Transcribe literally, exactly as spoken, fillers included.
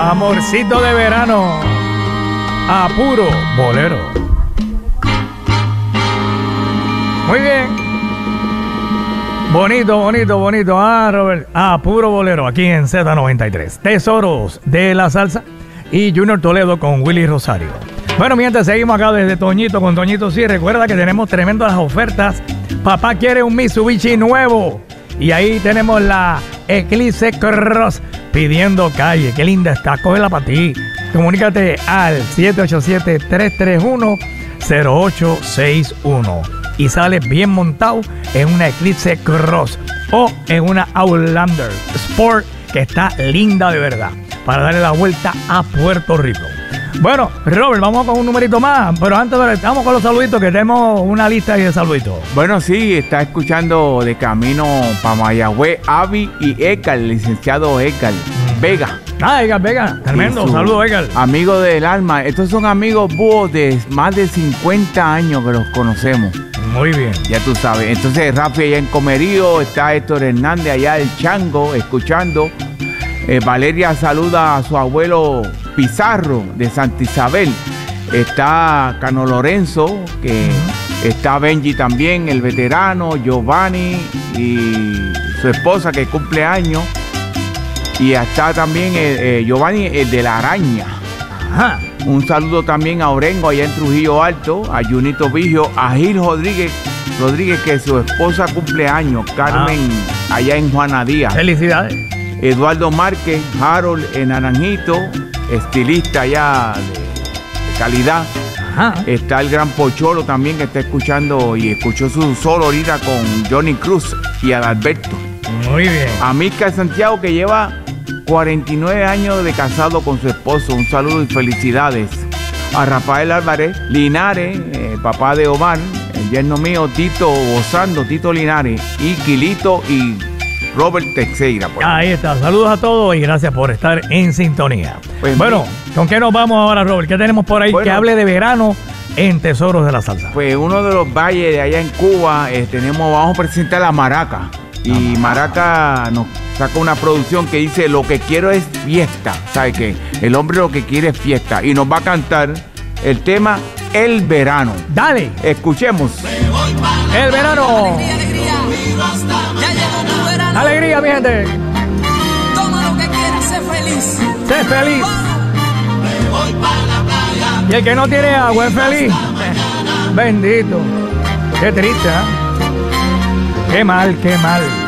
Amorcito de verano, a puro bolero. Muy bien. Bonito, bonito, bonito. Ah, Robert. A puro bolero aquí en Z noventa y tres. Tesoros de la salsa y Junior Toledo con Willy Rosario. Bueno, mientras seguimos acá desde Toñito con Toñito, sí, recuerda que tenemos tremendas ofertas. Papá quiere un Mitsubishi nuevo. Y ahí tenemos la Eclipse Cross pidiendo calle. Qué linda está, cógela para ti. Comunícate al siete ocho siete, tres tres uno, cero ocho seis uno y sales bien montado en una Eclipse Cross o en una Outlander Sport que está linda de verdad para darle la vuelta a Puerto Rico. Bueno, Robert, vamos con un numerito más, pero antes vamos con los saluditos, que tenemos una lista ahí de saluditos. Bueno, sí, está escuchando de camino para Mayagüez, Avi y Ekal, licenciado Ekal Vega. Ah, Ekal Vega, tremendo, saludos Ekal. Amigo del alma, estos son amigos búhos de más de cincuenta años que los conocemos. Muy bien. Ya tú sabes, entonces Rafi allá en Comerío, está Héctor Hernández allá el Chango, escuchando. Eh, Valeria saluda a su abuelo Pizarro de Santa Isabel. Está Cano Lorenzo, que uh-huh. está Benji también, el veterano, Giovanni y su esposa que cumple años. Y está también el, eh, Giovanni, el de la araña. Ajá. Un saludo también a Orengo, allá en Trujillo Alto, a Junito Vigio, a Gil Rodríguez, Rodríguez que su esposa cumple años, Carmen, ah. allá en Juana Díaz. Felicidades. Eduardo Márquez, Harold en Naranjito, estilista ya de, de calidad. Ajá. Está el gran Pocholo también que está escuchando y escuchó su solo ahorita con Johnny Cruz y Adalberto. Muy bien. A Milka Santiago que lleva cuarenta y nueve años de casado con su esposo. Un saludo y felicidades. A Rafael Álvarez Linares, eh, papá de Omar, el yerno mío Tito Gozando, Tito Linares y Quilito y Robert Teixeira. Ahí está, saludos a todos y gracias por estar en sintonía. Pues bueno, mi... ¿con qué nos vamos ahora, Robert? ¿Qué tenemos por ahí bueno, que hable de verano en Tesoros de la Salsa? Pues uno de los valles de allá en Cuba, eh, tenemos, vamos a presentar a Maraca. Y ah, Maraca nos saca una producción que dice: lo que quiero es fiesta. ¿Sabe qué? El hombre lo que quiere es fiesta. Y nos va a cantar el tema El Verano. Dale. Escuchemos. El verano. Alegría, alegría. Ya llegó tu verano. Alegría, mi gente. Toma lo que quieras, sé feliz. Sé feliz. Me voy para la playa. Y el que no tiene agua es feliz. Bendito. Qué triste, ¿eh? Qué mal, qué mal.